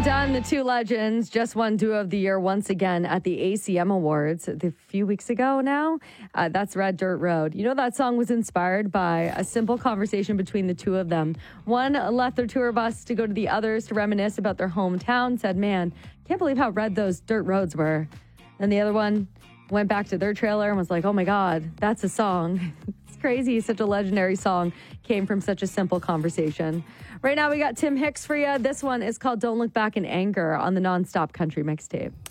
done. The two legends just won Duo of the Year once again at the ACM Awards a few weeks ago now. That's Red Dirt Road. You know, that song was inspired by a simple conversation between the two of them. One left their tour bus to go to the others to reminisce about their hometown, said, man, can't believe how red those dirt roads were. And the other one went back to their trailer and was like, oh my God, that's a song. It's crazy. Such a legendary song came from such a simple conversation. Right now we got Tim Hicks for you. This one is called Don't Look Back in Anger on the Nonstop Country Mixtape.